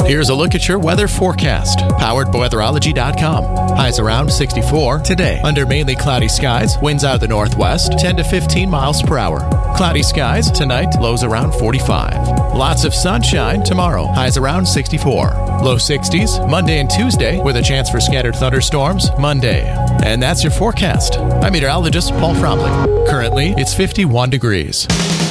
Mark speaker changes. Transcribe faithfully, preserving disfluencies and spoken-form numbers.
Speaker 1: Here's a look at your weather forecast, powered by weatherology dot com. Highs around sixty-four today. Under mainly cloudy skies, winds out of the northwest, ten to fifteen miles per hour. Cloudy skies tonight, lows around forty-five. Lots of sunshine tomorrow, highs around sixty-four. Low sixties Monday and Tuesday, with a chance for scattered thunderstorms Monday. And that's your forecast. I'm meteorologist Paul Fromlich. Currently, it's fifty-one degrees.